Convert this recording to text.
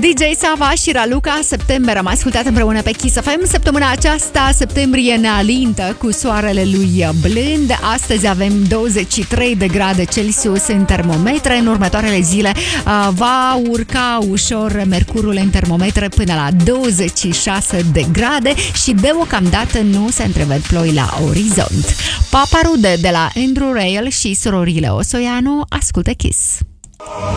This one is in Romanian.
DJ Sava și Raluca, September, am ascultat împreună pe Kiss FM. Săptămâna aceasta, septembrie, ne alintă cu soarele lui blând. Astăzi avem 23 de grade Celsius în termometre. În următoarele zile va urca ușor mercurul în termometre până la 26 de grade și deocamdată nu se întrevăd ploi la orizont. Papa Rude de la Andrew Rayel și surorile Osoianu, ascultă Kiss.